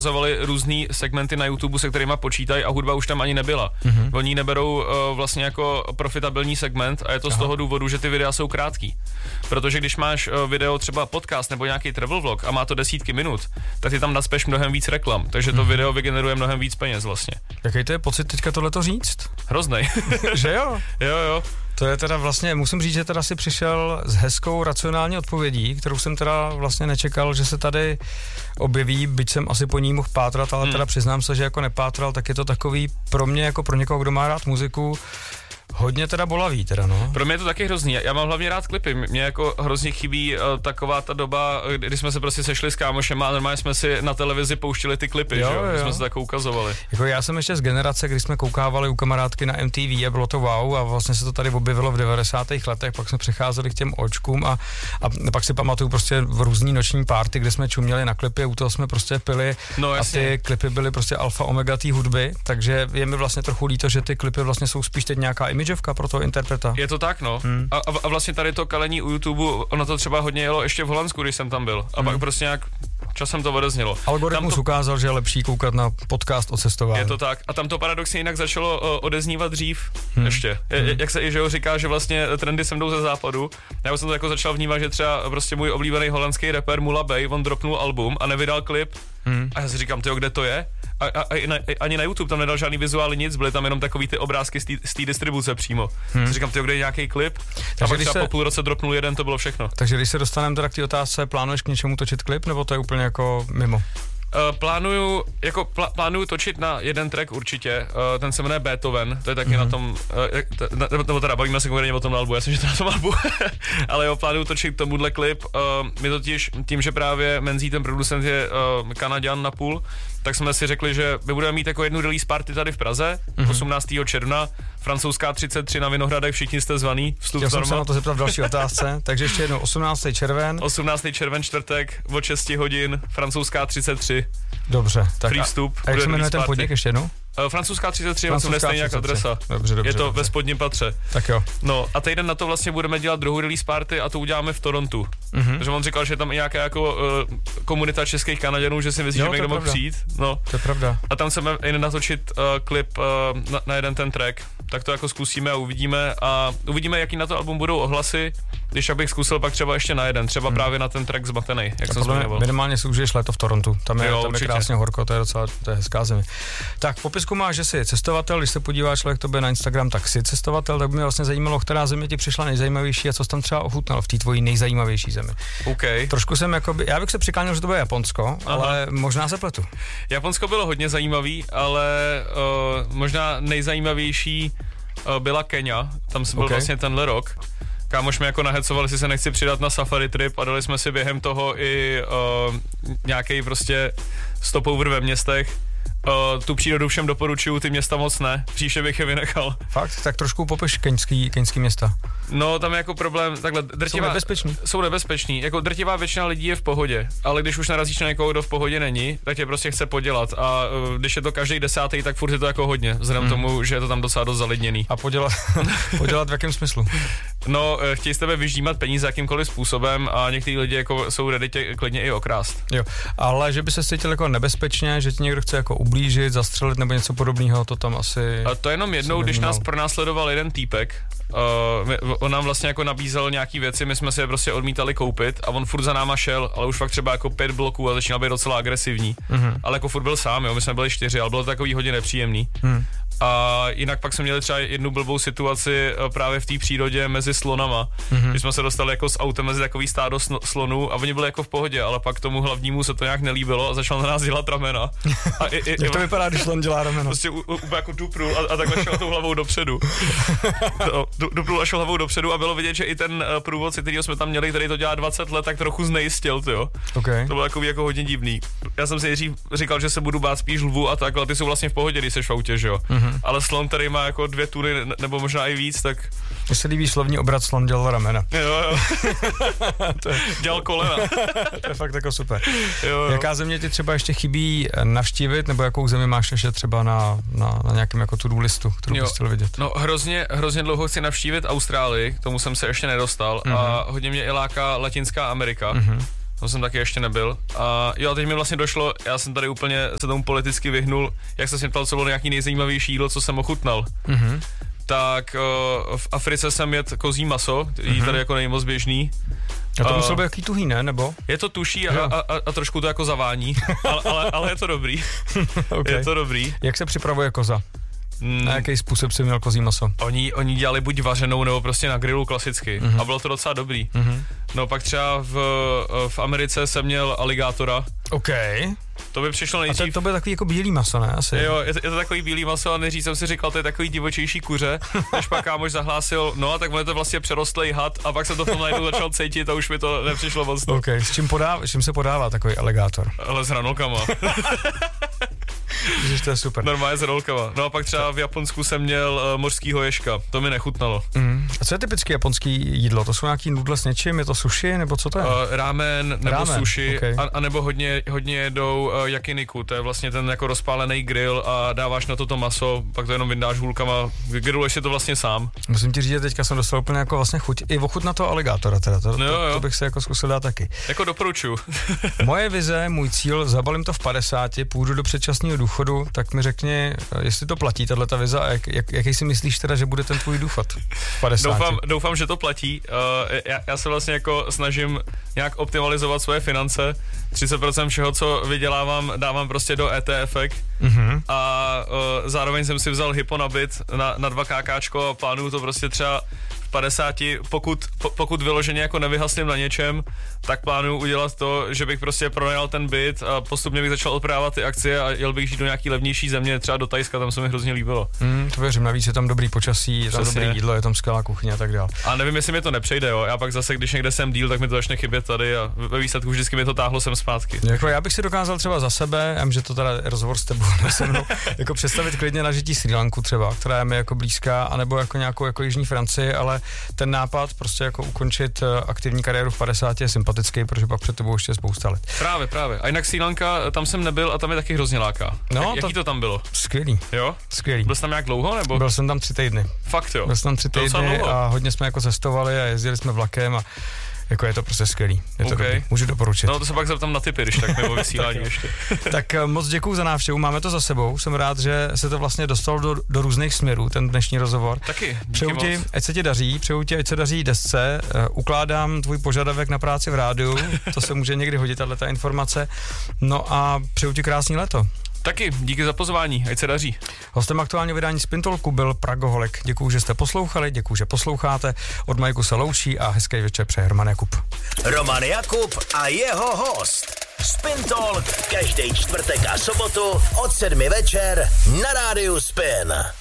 zavali různý segmenty na YouTube, se kterýma počítají a hudba už tam ani nebyla. Oni neberou vlastně jako profitabilní segment a je to z toho důvodu, že ty videa jsou krátký. Protože když máš video třeba podcast nebo nějaký travel vlog a má to desítky minut, tak ty tam naspeš mnohem víc reklam, takže to video vygeneruje mnohem víc peněz vlastně. Jaký to je pocit teďka tohleto říct? Hroznej. Že jo? Jo. To je teda vlastně, musím říct, že teda si přišel s hezkou racionální odpovědí, kterou jsem teda vlastně nečekal, že se tady objeví, byť jsem asi po ní mohl pátrat, ale teda přiznám se, že jako nepátral, tak je to takový pro mě, jako pro někoho, kdo má rád muziku, hodně teda bolavý teda, no. Pro mě je to taky hrozný, já mám hlavně rád klipy, mě jako hrozně chybí taková ta doba, kdy jsme se prostě sešli s kámošem a normálně jsme si na televizi pouštěli ty klipy, jo? Jsme se tak ukazovali. Jako já jsem ještě z generace, kdy jsme koukávali u kamarádky na MTV a bylo to wow a vlastně se to tady objevilo v 90. letech, pak jsme přecházeli k těm očkům a pak si pamatuju prostě v různý noční party, kde jsme čuměli na klipy, u toho jsme prostě pili a ty klipy byly prostě alfa omega té hudby, takže je mi vlastně trochu líto, že ty klipy vlastně jsou spíš teď nějaká imidžovka pro toho interpreta. Je to tak, no. A vlastně tady to kalení u YouTube, ono to třeba hodně jelo ještě v Holandsku, když jsem tam byl. A pak prostě nějak časem to odeznělo. Algoritmus ukázal, že je lepší koukat na podcast o cestování. Je to tak. A tam to paradoxně jinak začalo odeznívat dřív ještě. Jak se i říká, že vlastně trendy sem jdou ze západu. Já jsem to jako začal vnímat, že třeba prostě můj oblíbený holandský rapper Mula Bay, on dropnul album a nevydal klip. A já si říkám, tyjo, kde to je? Ani na YouTube tam nedal žádný vizuální nic, byly tam jenom takový ty obrázky z té distribuce přímo. Si říkám, tyjo, kde je nějaký klip? A pak třeba po půl roce dropnul jeden, to bylo všechno. Takže když se dostaneme teda k té otázce, plánuješ k něčemu točit klip, nebo to je úplně jako mimo? Plánuju točit na jeden track určitě, ten se jmenuje Beethoven, to je taky na tom, nebo teda bavíme se konkrétně o tom albu, já jsem, že to na tom albu, ale jo, plánuju točit k tomuhle klip, my totiž tím, že právě Menzí, ten producent je Kanaďan napůl, tak jsme si řekli, že my budeme mít jako jednu release party tady v Praze, 18. června, francouzská 33 na Vinohradech, všichni jste zvaný, vstup zdarma. Já jsem se na to zeptat v další otázce, takže ještě jednou 18. červen. 18. červen, čtvrtek, od 6 hodin, francouzská 33. Dobře, tak free vstup. A jak se jmenuje ten podnik ještě jednou? Francouzská 33, je to stejně jak adresa. Dobře, je to ve spodním patře. Tak jo. No a týden na to vlastně budeme dělat druhou release party a to uděláme v Torontu. Takže on říkal, že tam je nějaká jako komunita českých Kanaděnů, že si myslí, že někdo mohl přijít. No. To je pravda. A tam chceme jen natočit klip na jeden ten track. Tak to jako zkusíme a uvidíme, jaký na to album budou ohlasy. Když abych zkusil pak třeba ještě na jeden, třeba právě na ten track Zmatenej, jak jsem zmiňoval. Minimálně si užiješ léto v Torontu, tam je krásně horko, to je hezká země. Tak v popisku máš, že jsi cestovatel, když se podívá člověk tobě na Instagram, tak jsi cestovatel, tak by mě vlastně zajímalo, která země ti přišla nejzajímavější a co jsi tam třeba ochutnal v té tvojí nejzajímavější zemi. Okay. Trošku jsem jakoby, já bych se přikláněl, že to bude Japonsko, ale možná se pletu. Japonsko bylo hodně zajímavý, ale možná nejzajímavější byla Kenya, tam jsem byl vlastně tenhle rok. Kámoš mi jako nahecovali, si se nechci přidat na safari trip a dali jsme si během toho i nějaký prostě stopover ve městech. Tu přírodu všem doporučuju, ty města moc ne, příště bych je vynechal. Fakt? Tak trošku popiš keňský města. No, tam je jako problém, takhle Jsou nebezpeční, jako drtivá většina lidí je v pohodě, ale když už narazíš na někoho, kdo v pohodě není, tak tě prostě chce podělat a když je to každý 10., tak furt je to jako hodně, vzhledem tomu, že je to tam docela dost zalidněný. A podělat v jakém smyslu? No, chtějí z tebe vyždímat peníze jakýmkoliv způsobem a někteří lidi jako jsou ready tě klidně i okrást. Jo, ale že by se cítil jako nebezpečně, že ti někdo chce jako ublížit, zastřelit nebo něco podobného, to tam asi... A to jenom jednou, když nás pronásledoval jeden týpek, on nám vlastně jako nabízel nějaký věci, my jsme si je prostě odmítali koupit a on furt za náma šel, ale už fakt třeba jako 5 bloků a začínal být docela agresivní. Ale jako furt byl sám, jo, my jsme byli 4, ale bylo to takový hodně nepříjemný. A jinak pak jsme měli třeba jednu blbou situaci právě v té přírodě mezi slonama. Když jsme se dostali jako s autem mezi takový stádo slonů a oni byli jako v pohodě, ale pak tomu hlavnímu se to nějak nelíbilo a začal na nás dělat ramena. Jak to vypadá, když slon dělá ramena? Prostě jako dupnul a takhle šel tou hlavou dopředu. Dupnul a šel hlavou dopředu a bylo vidět, že i ten průvodce, kterýho jsme tam měli, který to dělá 20 let, tak trochu znejistil, jo. Okay. To bylo jako hodně divný. Já jsem si nejdřív říkal, že se budu bát spíš lvů a tak, ale ty jsou vlastně v pohodě, když jsi v autě, že jo. Ale slon, který má jako 2 tuny nebo možná i víc, tak... Mně se líbí slovní obrat, slon dělal ramena. Jo. Dělal kolena. To je fakt jako super. Jo. Jaká země ti třeba ještě chybí navštívit, nebo jakou zemi máš ještě třeba na nějakém jako to-do listu, kterou bys chtěl vidět? No hrozně dlouho chci navštívit Austrálii, k tomu jsem se ještě nedostal a hodně mě i láká Latinská Amerika. to jsem taky ještě nebyl. A jo, a teď mi vlastně došlo, já jsem tady úplně se tomu politicky vyhnul, jak jsem si ptal, co bylo nějaký nejzajímavější jídlo, co jsem ochutnal. Tak v Africe jsem jedl kozí maso, který tady jako není moc běžný. A to muselo být jaký tuhý, ne? Nebo? Je to tuší a trošku to jako zavání, ale je to dobrý. Okay. Je to dobrý. Jak se připravuje koza? Na jaký způsob jsi měl kozí maso? Oni dělali buď vařenou, nebo prostě na grilu klasicky. A bylo to docela dobrý. No pak třeba v Americe jsem měl aligátora. OK. To by přišlo nejdřív. A to by takový jako bílý maso, ne? Asi. Jo, je to takový bílý maso a nejdřív jsem si říkal, to je takový divočejší kuře, než pak kámoš zahlásil, no a tak on je to vlastně přerostlej had a pak se to v tom najednou začal cítit a už mi to nepřišlo moc. OK, s čím se podává takový aligátor? Ale s hranolkama. Ježiš, to je super. Normálně s hranolkama. No a pak třeba v Japonsku jsem měl mořskýho ježka, to mi nechutnalo. A co je typické japonský jídlo? To jsou nějaký nudle s něčím, je to sushi, nebo co to je? Ramen nebo sushi, okay. a nebo hodně jedou yakiniku, to je vlastně ten jako rozpálený grill a dáváš na to maso, pak to jenom vyndáš hůlkama, grilluješ si to vlastně sám. Musím ti říct, že teďka jsem dostal úplně jako vlastně chuť, i ochut na to aligátora teda, to bych se jako zkusil dát taky. Jako doporučuju. Moje vize, můj cíl, zabalím to v 50, půjdu do předčasného důchodu, tak mi řekni, jestli to platí, tato vize, a jaký si myslíš teda, že bude ten tvůj důchod v 50? Doufám, že to platí. Já se vlastně jako snažím nějak optimalizovat svoje finance. 30% všeho, co vydělávám, dávám prostě do ETFek a zároveň jsem si vzal hypo na byt na 2 KKčko a plánuju to prostě třeba v 50, pokud vyloženě jako nevyhaslím na něčem, tak plánuju udělat to, že bych prostě pronajal ten byt a postupně bych začal odprodávat ty akcie a jel bych žít do nějaký levnější země, třeba do Thajska, tam se mi hrozně líbilo. To věřím, navíc je tam dobrý počasí, je tam dobrý jídlo, je tam skvělá kuchyně a tak dále. A nevím, jestli mi to nepřejde, jo. Já pak zase, když někde jsem díl, tak mi to začne chybět tady a ve výsledku vždycky mi to táhlo sem zpátky. Jako já bych si dokázal třeba za sebe, já vím, že to teda rozhovor s tebou se mnou, jako představit klidně na žití Srí Lanku třeba, která je mi jako blízká, anebo jako nějakou jako jižní Francii, ale ten nápad prostě jako ukončit aktivní kariéru v 50 je sympatický, protože pak před tebou ještě spousta let. Právě. A jinak Srí Lanka, tam jsem nebyl a tam je taky hrozně láká. No, jaký to tam bylo? Skvělý. Jo? Skvělý. Byl jsi tam nějak dlouho, nebo? Byl jsem tam 3 týdny. Fakt jo? Byl jsem tam 3 týdny a hodně jsme jako cestovali a jezdili jsme vlakem a jako je to prostě skvělý. Je to dobrý. Můžu doporučit. No to se pak zeptám na tipy, když tak nebo vysílání ještě. Tak moc děkuju za návštěvu, máme to za sebou. Jsem rád, že se to vlastně dostalo do různých směrů, ten dnešní rozhovor. Taky, přeju ti, ať se ti daří, ať se daří desce. Ukládám tvůj požadavek na práci v rádiu, to se může někdy hodit, tato informace. No a přeju ti krásný léto. Taky, díky za pozvání, ať se daří. Hostem aktuálního vydání Spintolku byl Pragoholek. Děkuju, že jste poslouchali, děkuju, že posloucháte. Od Majku se loučí a hezký večer přeje Roman Jakub. Roman Jakub a jeho host. Spintolk každý čtvrtek a sobotu od 7 večer na rádiu Spin.